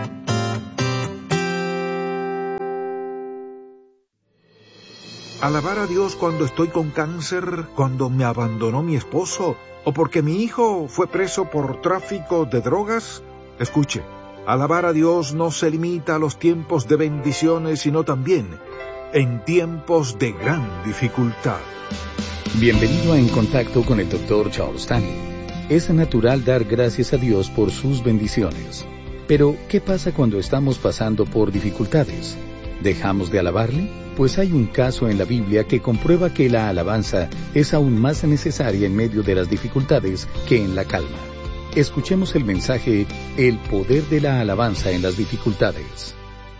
Speaker 1: Alabar a Dios cuando estoy con cáncer, cuando me abandonó mi esposo, o porque mi hijo fue preso por tráfico de drogas. Escuche, alabar a Dios no se limita a los tiempos de bendiciones, sino también en tiempos de gran dificultad.
Speaker 3: Bienvenido a En Contacto con el doctor Charles Stanley. Es natural dar gracias a Dios por sus bendiciones. Pero, ¿qué pasa cuando estamos pasando por dificultades? ¿Dejamos de alabarle? Pues hay un caso en la Biblia que comprueba que la alabanza es aún más necesaria en medio de las dificultades que en la calma. Escuchemos el mensaje, El poder de la alabanza en las dificultades.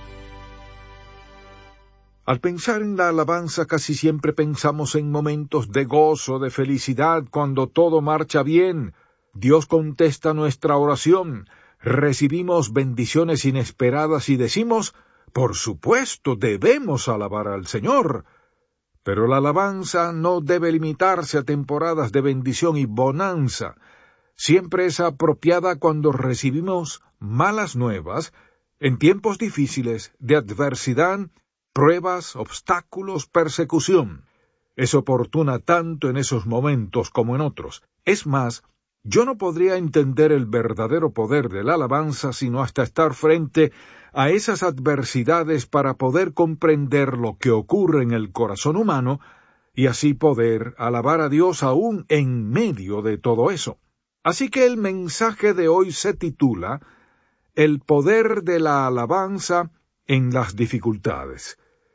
Speaker 1: Al pensar en la alabanza casi siempre pensamos en momentos de gozo, de felicidad, cuando todo marcha bien. Dios contesta nuestra oración, recibimos bendiciones inesperadas y decimos, por supuesto, debemos alabar al Señor. Pero la alabanza no debe limitarse a temporadas de bendición y bonanza. Siempre es apropiada cuando recibimos malas nuevas, en tiempos difíciles de adversidad, pruebas, obstáculos, persecución. Es oportuna tanto en esos momentos como en otros. Es más, yo no podría entender el verdadero poder de la alabanza sino hasta estar frente a esas adversidades para poder comprender lo que ocurre en el corazón humano y así poder alabar a Dios aún en medio de todo eso. Así que el mensaje de hoy se titula El poder de la alabanza en las dificultades.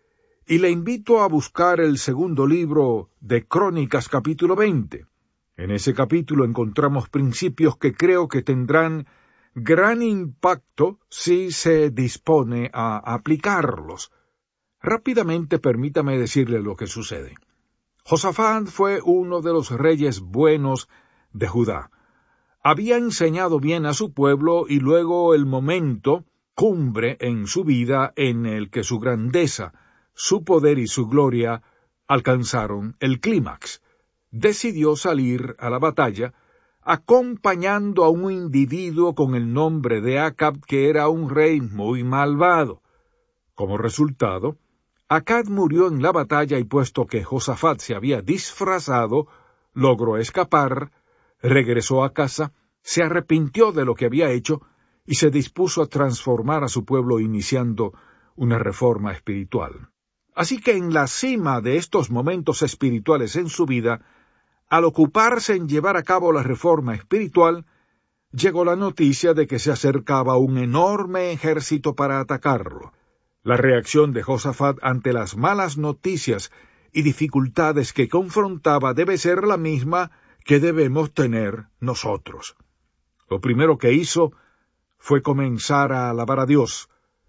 Speaker 1: Y le invito a buscar el segundo libro de Crónicas, capítulo veinte. En ese capítulo encontramos principios que creo que tendrán gran impacto si se dispone a aplicarlos. Rápidamente permítame decirle lo que sucede. Josafat fue uno de los reyes buenos de Judá. Había enseñado bien a su pueblo y luego el momento cumbre en su vida en el que su grandeza, su poder y su gloria alcanzaron el clímax. Decidió salir a la batalla, acompañando a un individuo con el nombre de Acab, que era un rey muy malvado. Como resultado, Acab murió en la batalla y puesto que Josafat se había disfrazado, logró escapar, regresó a casa, se arrepintió de lo que había hecho y se dispuso a transformar a su pueblo iniciando una reforma espiritual. Así que en la cima de estos momentos espirituales en su vida, al ocuparse en llevar a cabo la reforma espiritual, llegó la noticia de que se acercaba un enorme ejército para atacarlo. La reacción de Josafat ante las malas noticias y dificultades que confrontaba debe ser la misma que debemos tener nosotros. Lo primero que hizo fue comenzar a alabar a Dios.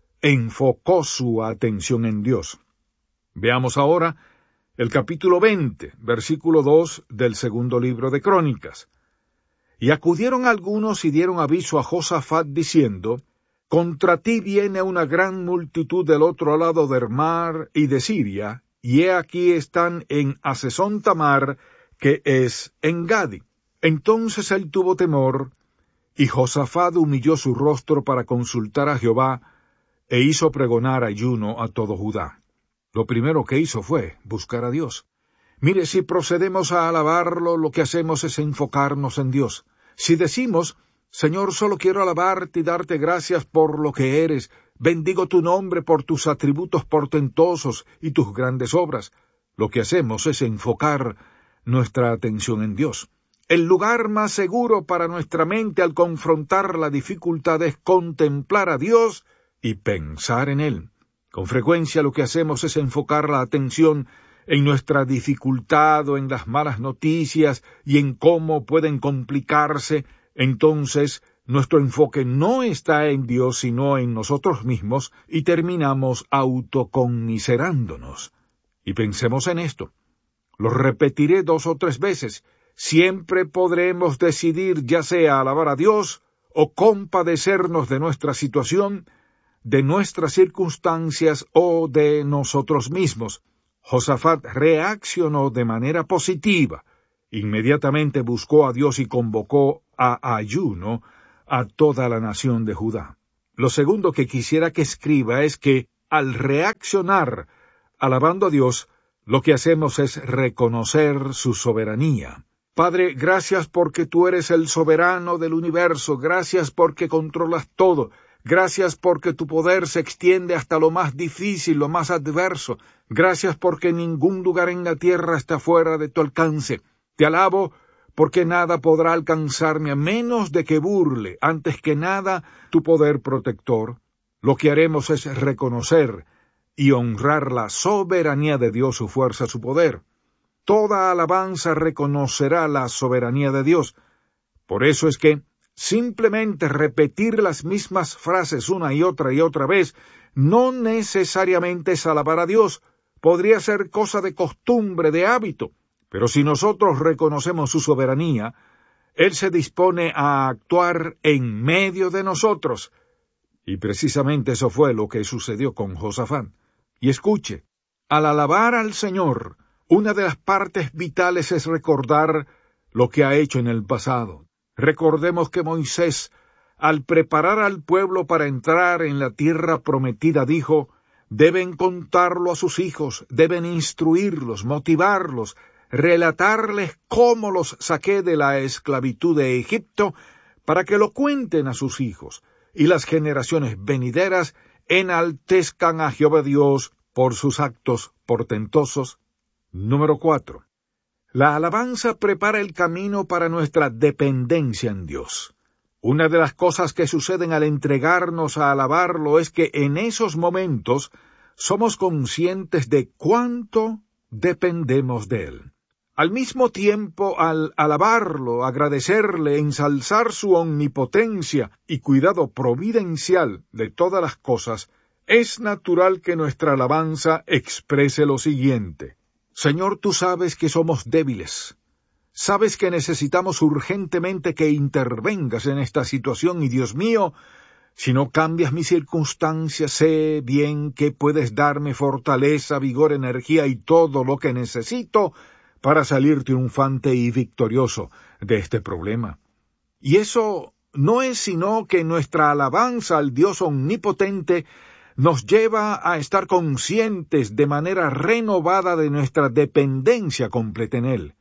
Speaker 1: Enfocó su atención en Dios. Veamos ahora el capítulo veinte, versículo dos del segundo libro de Crónicas. Y acudieron algunos y dieron aviso a Josafat diciendo, Contra ti viene una gran multitud del otro lado del mar y de Siria, y he aquí están en Hasezón Tamar, que es en Gadi. Entonces él tuvo temor, y Josafat humilló su rostro para consultar a Jehová, e hizo pregonar ayuno a todo Judá. Lo primero que hizo fue buscar a Dios. Mire, si procedemos a alabarlo, lo que hacemos es enfocarnos en Dios. Si decimos, Señor, solo quiero alabarte y darte gracias por lo que eres, bendigo tu nombre por tus atributos portentosos y tus grandes obras, lo que hacemos es enfocar nuestra atención en Dios. El lugar más seguro para nuestra mente al confrontar la dificultad es contemplar a Dios y pensar en Él. Con frecuencia lo que hacemos es enfocar la atención en nuestra dificultad o en las malas noticias y en cómo pueden complicarse. Entonces, nuestro enfoque no está en Dios sino en nosotros mismos y terminamos autoconmiserándonos. Y pensemos en esto. Lo repetiré dos o tres veces. Siempre podremos decidir ya sea alabar a Dios o compadecernos de nuestra situación, de nuestras circunstancias o de nosotros mismos. Josafat reaccionó de manera positiva. Inmediatamente buscó a Dios y convocó a ayuno a toda la nación de Judá. Lo segundo que quisiera que escriba es que, al reaccionar alabando a Dios, lo que hacemos es reconocer su soberanía. Padre, gracias porque tú eres el soberano del universo, gracias porque controlas todo, gracias porque tu poder se extiende hasta lo más difícil, lo más adverso, gracias porque ningún lugar en la tierra está fuera de tu alcance. Te alabo porque nada podrá alcanzarme a menos de que burle, antes que nada, tu poder protector. Lo que haremos es reconocer y honrar la soberanía de Dios, su fuerza, su poder. Toda alabanza reconocerá la soberanía de Dios. Por eso es que simplemente repetir las mismas frases una y otra y otra vez no necesariamente es alabar a Dios. Podría ser cosa de costumbre, de hábito. Pero si nosotros reconocemos su soberanía, Él se dispone a actuar en medio de nosotros. Y precisamente eso fue lo que sucedió con Josafat. Y escuche, al alabar al Señor, una de las partes vitales es recordar lo que ha hecho en el pasado. Recordemos que Moisés, al preparar al pueblo para entrar en la tierra prometida, dijo, deben contarlo a sus hijos, deben instruirlos, motivarlos, relatarles cómo los saqué de la esclavitud de Egipto, para que lo cuenten a sus hijos, y las generaciones venideras enaltezcan a Jehová Dios por sus actos portentosos. Número cuatro. La alabanza prepara el camino para nuestra dependencia en Dios. Una de las cosas que suceden al entregarnos a alabarlo es que en esos momentos somos conscientes de cuánto dependemos de Él. Al mismo tiempo, al alabarlo, agradecerle, ensalzar su omnipotencia y cuidado providencial de todas las cosas, es natural que nuestra alabanza exprese lo siguiente. Señor, tú sabes que somos débiles. Sabes que necesitamos urgentemente que intervengas en esta situación y, Dios mío, si no cambias mis circunstancias, sé bien que puedes darme fortaleza, vigor, energía y todo lo que necesito para salir triunfante y victorioso de este problema. Y eso no es sino que nuestra alabanza al Dios omnipotente nos lleva a estar conscientes de manera renovada de nuestra dependencia completa en Él.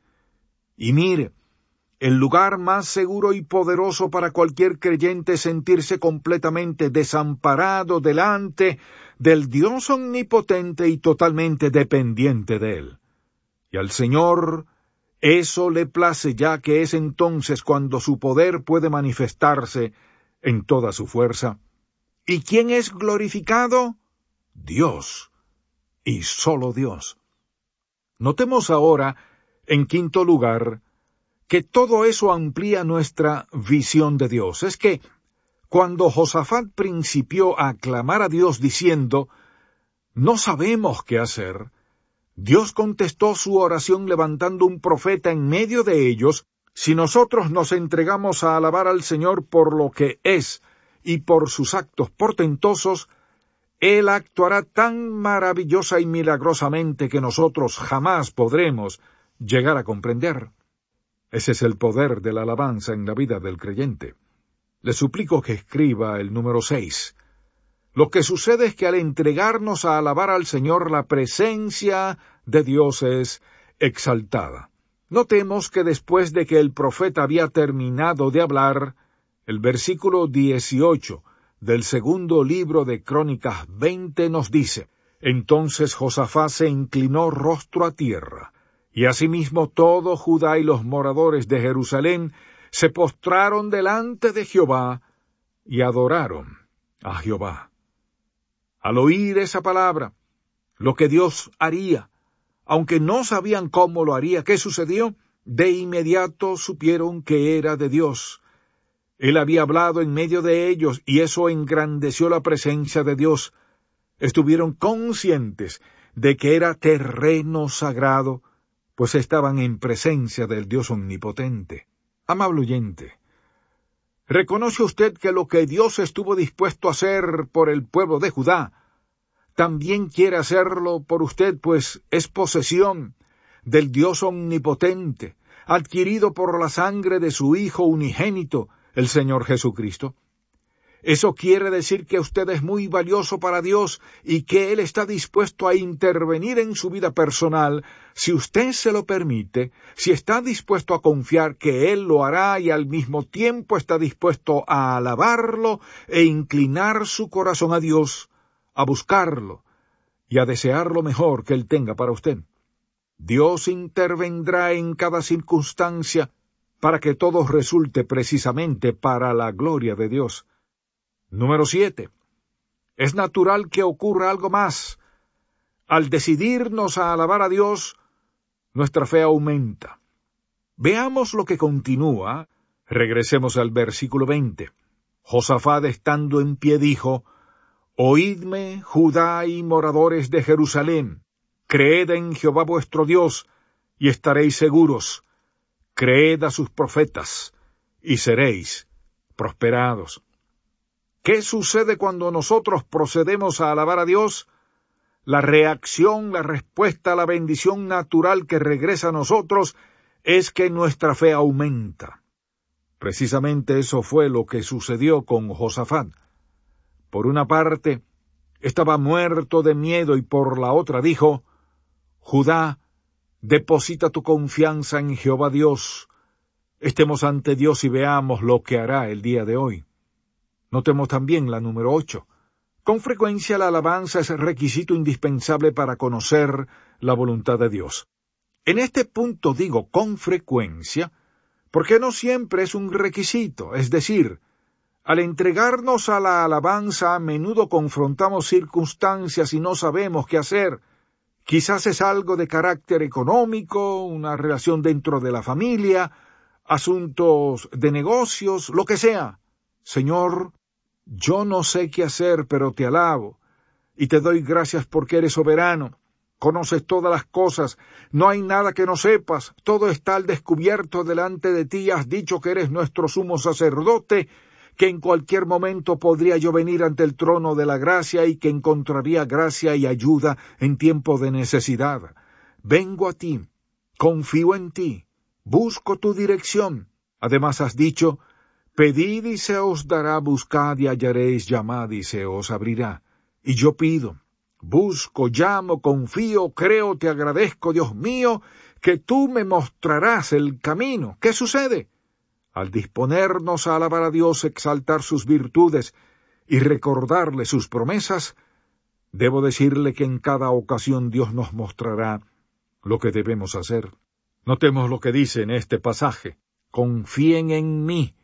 Speaker 1: Y mire, el lugar más seguro y poderoso para cualquier creyente es sentirse completamente desamparado delante del Dios omnipotente y totalmente dependiente de Él. Y al Señor eso le place, ya que es entonces cuando su poder puede manifestarse en toda su fuerza. ¿Y quién es glorificado? Dios, y solo Dios. Notemos ahora, en quinto lugar, que todo eso amplía nuestra visión de Dios. Es que, cuando Josafat principió a clamar a Dios diciendo, no sabemos qué hacer, Dios contestó su oración levantando un profeta en medio de ellos. Si nosotros nos entregamos a alabar al Señor por lo que es y por sus actos portentosos, Él actuará tan maravillosa y milagrosamente que nosotros jamás podremos llegar a comprender. Ese es el poder de la alabanza en la vida del creyente. Le suplico que escriba el número seis. Lo que sucede es que al entregarnos a alabar al Señor, la presencia de Dios es exaltada. Notemos que después de que el profeta había terminado de hablar, el versículo dieciocho del segundo libro de Crónicas veinte nos dice, entonces Josafat se inclinó rostro a tierra, y asimismo todo Judá y los moradores de Jerusalén se postraron delante de Jehová y adoraron a Jehová. Al oír esa palabra, lo que Dios haría, aunque no sabían cómo lo haría, ¿qué sucedió? De inmediato supieron que era de Dios. Él había hablado en medio de ellos, y eso engrandeció la presencia de Dios. Estuvieron conscientes de que era terreno sagrado, pues estaban en presencia del Dios omnipotente. Amable oyente, ¿reconoce usted que lo que Dios estuvo dispuesto a hacer por el pueblo de Judá también quiere hacerlo por usted, pues es posesión del Dios omnipotente, adquirido por la sangre de su Hijo unigénito, el Señor Jesucristo. Eso quiere decir que usted es muy valioso para Dios y que Él está dispuesto a intervenir en su vida personal si usted se lo permite, si está dispuesto a confiar que Él lo hará y al mismo tiempo está dispuesto a alabarlo e inclinar su corazón a Dios, a buscarlo y a desear lo mejor que Él tenga para usted. Dios intervendrá en cada circunstancia para que todo resulte precisamente para la gloria de Dios. Número siete. Es natural que ocurra algo más. Al decidirnos a alabar a Dios, nuestra fe aumenta. Veamos lo que continúa. Regresemos al versículo veinte. Josafat, estando en pie, dijo: Oídme, Judá y moradores de Jerusalén, creed en Jehová vuestro Dios, y estaréis seguros. Creed a sus profetas, y seréis prosperados. ¿Qué sucede cuando nosotros procedemos a alabar a Dios? La reacción, la respuesta, la bendición natural que regresa a nosotros es que nuestra fe aumenta. Precisamente eso fue lo que sucedió con Josafat. Por una parte, estaba muerto de miedo y por la otra dijo: Judá, deposita tu confianza en Jehová Dios. Estemos ante Dios y veamos lo que hará el día de hoy. Notemos también la número ocho. Con frecuencia la alabanza es requisito indispensable para conocer la voluntad de Dios. En este punto digo con frecuencia, porque no siempre es un requisito, es decir, al entregarnos a la alabanza a menudo confrontamos circunstancias y no sabemos qué hacer. Quizás es algo de carácter económico, una relación dentro de la familia, asuntos de negocios, lo que sea. Señor, yo no sé qué hacer, pero te alabo, y te doy gracias porque eres soberano. Conoces todas las cosas, no hay nada que no sepas, todo está al descubierto delante de ti, has dicho que eres nuestro sumo sacerdote, que en cualquier momento podría yo venir ante el trono de la gracia y que encontraría gracia y ayuda en tiempo de necesidad. Vengo a ti, confío en ti, busco tu dirección. Además has dicho: pedid y se os dará, buscad y hallaréis, llamad y se os abrirá. Y yo pido, busco, llamo, confío, creo, te agradezco, Dios mío, que tú me mostrarás el camino. ¿Qué sucede? Al disponernos a alabar a Dios, exaltar sus virtudes y recordarle sus promesas, debo decirle que en cada ocasión Dios nos mostrará lo que debemos hacer. Notemos lo que dice en este pasaje: confíen en mí,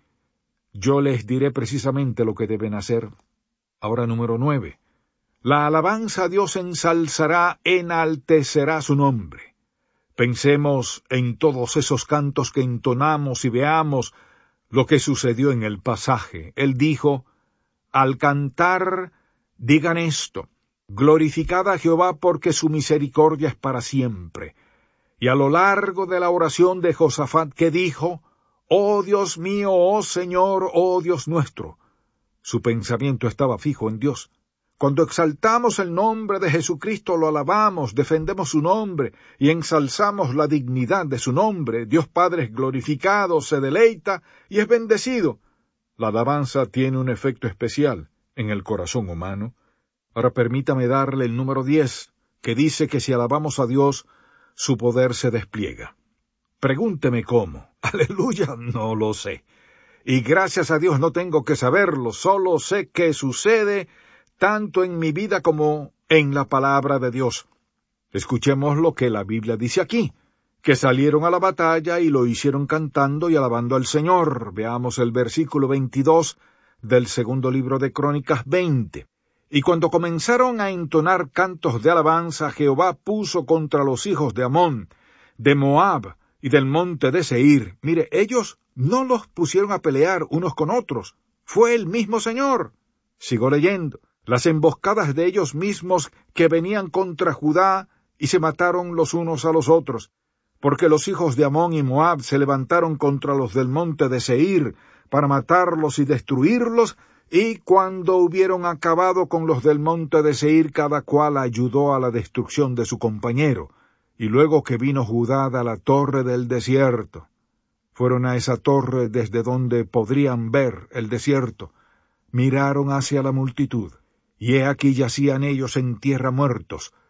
Speaker 1: yo les diré precisamente lo que deben hacer. Ahora número nueve. La alabanza a Dios ensalzará, enaltecerá su nombre. Pensemos en todos esos cantos que entonamos y veamos lo que sucedió en el pasaje. Él dijo: al cantar, digan esto: glorificad a Jehová porque su misericordia es para siempre. Y a lo largo de la oración de Josafat, ¿qué dijo? Oh Dios mío, oh Señor, oh Dios nuestro. Su pensamiento estaba fijo en Dios. Cuando exaltamos el nombre de Jesucristo, lo alabamos, defendemos su nombre y ensalzamos la dignidad de su nombre. Dios Padre es glorificado, se deleita y es bendecido. La alabanza tiene un efecto especial en el corazón humano. Ahora permítame darle el número diez, que dice que si alabamos a Dios, su poder se despliega. Pregúnteme cómo. Aleluya, no lo sé. Y gracias a Dios no tengo que saberlo, solo sé que sucede tanto en mi vida como en la palabra de Dios. Escuchemos lo que la Biblia dice aquí, que salieron a la batalla y lo hicieron cantando y alabando al Señor. Veamos el versículo veintidós del segundo libro de Crónicas veinte. Y cuando comenzaron a entonar cantos de alabanza, Jehová puso contra los hijos de Amón, de Moab y del monte de Seir. Mire, ellos no los pusieron a pelear unos con otros. Fue el mismo Señor. Sigo leyendo. Las emboscadas de ellos mismos que venían contra Judá y se mataron los unos a los otros. Porque los hijos de Amón y Moab se levantaron contra los del monte de Seir para matarlos y destruirlos, y cuando hubieron acabado con los del monte de Seir, cada cual ayudó a la destrucción de su compañero, y luego que vino Judá a la torre del desierto. Fueron a esa torre desde donde podrían ver el desierto, miraron hacia la multitud, y he aquí yacían ellos en tierra muertos,